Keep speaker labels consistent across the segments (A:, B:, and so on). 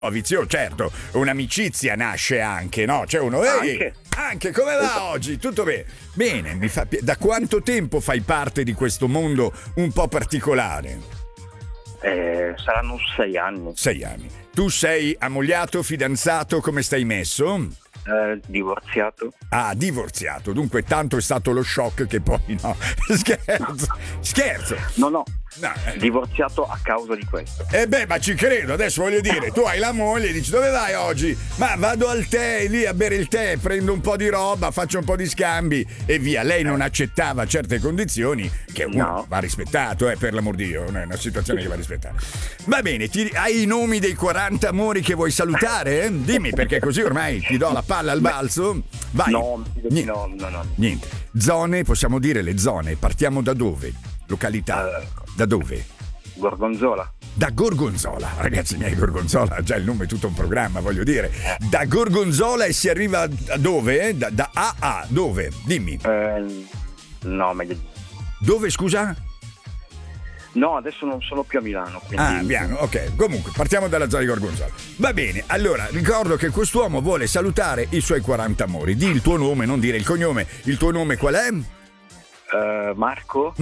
A: vizioso, certo, un'amicizia nasce anche, no? C'è uno, anche come va oggi? Tutto bene? Bene, da quanto tempo fai parte di questo mondo un po' particolare?
B: Saranno 6 anni.
A: 6 anni. Tu sei ammogliato, fidanzato, come stai messo?
B: Divorziato.
A: Ah, divorziato, dunque tanto è stato lo shock che poi no. Scherzo.
B: No. Divorziato a causa di questo.
A: Ma ci credo, adesso voglio dire, tu hai la moglie e dici dove vai oggi? Ma vado al tè, lì a bere il tè, prendo un po' di roba, faccio un po' di scambi e via. Lei non accettava certe condizioni che uno va rispettato, per l'amor di Dio, è una situazione che va rispettata. Va bene, hai i nomi dei 40 amori che vuoi salutare? Dimmi, perché così ormai ti do la palla al balzo. Vai.
B: No.
A: Niente. Zone, possiamo dire le zone, partiamo da dove? Località. Da dove?
B: Gorgonzola.
A: Da Gorgonzola, ragazzi miei, Gorgonzola, già il nome è tutto un programma, voglio dire. Da Gorgonzola e si arriva a dove? Da a dove? Dimmi.
B: No, meglio.
A: Dove, scusa?
B: No, adesso non sono più a Milano. Quindi...
A: Milano, ok. Comunque, partiamo dalla zona di Gorgonzola. Va bene, allora, ricordo che quest'uomo vuole salutare i suoi 40 amori. Di il tuo nome, non dire il cognome. Il tuo nome qual è?
B: Marco.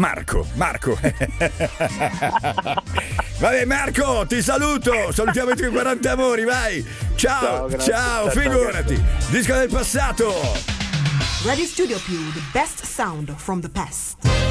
A: Vabbè Marco, ti saluto. Salutiamo i tuoi 40 amori, vai. Ciao, figurati. Disco del passato.
C: Radio Studio Più, the best sound from the past.